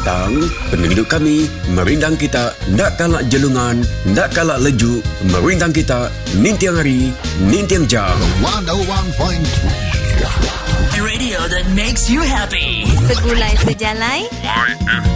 datang, penduduk kami merindang kita, nak kalak jelungan, nak kalak leju, merindang kita, nintiang hari, nintiang jam. 101.3 Radio that makes you happy. Segulai sejalai.